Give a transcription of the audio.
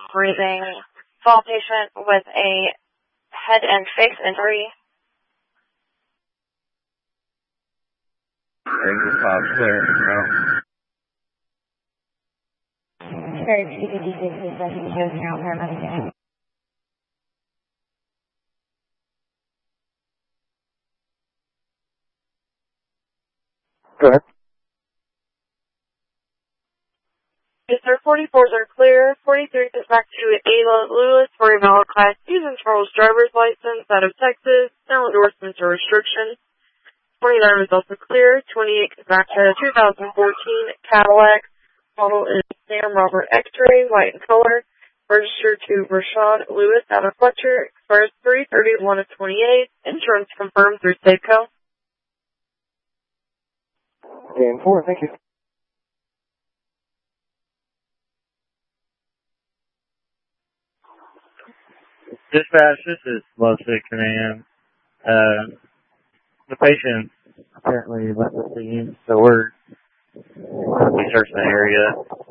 breathing fall patient with a head and face injury. Go ahead. Yes, sir. 44s are clear. 43 is back to Ayla Lewis for a valid Class Susan Charles driver's license out of Texas. No endorsements or restrictions. 29 is also clear. 28 is back to 2014 Cadillac. Model is Sam Robert X-Ray, white in color. Registered to Rashad Lewis out of Fletcher. Expires 3/31 of 28. Insurance confirmed through Safeco. And 4, thank you. Dispatch, this is Love Sick Command. The patient apparently left the scene, so we're searching the area.